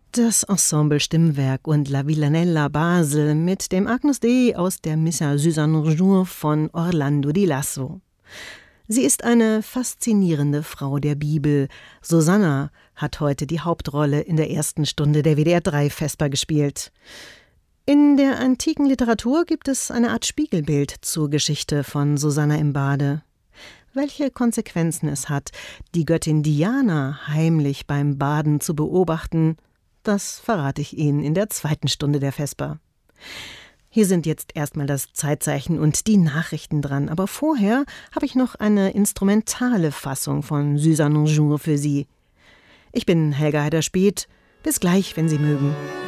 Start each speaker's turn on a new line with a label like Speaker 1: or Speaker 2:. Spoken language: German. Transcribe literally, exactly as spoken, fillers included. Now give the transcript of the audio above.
Speaker 1: Das Ensemble Stimmwerk und La Villanella Basel mit dem Agnus Dei aus der Missa Suzanne un Jour von Orlando di Lasso. Sie ist eine faszinierende Frau der Bibel. Susanna hat heute die Hauptrolle in der ersten Stunde der W D R drei Vesper gespielt. In der antiken Literatur gibt es eine Art Spiegelbild zur Geschichte von Susanna im Bade. Welche Konsequenzen es hat, die Göttin Diana heimlich beim Baden zu beobachten, das verrate ich Ihnen in der zweiten Stunde der Vesper. Hier sind jetzt erstmal das Zeitzeichen und die Nachrichten dran, aber vorher habe ich noch eine instrumentale Fassung von Suzanne un Jour für Sie. Ich bin Helga Heider-Speth. Bis gleich, wenn Sie mögen.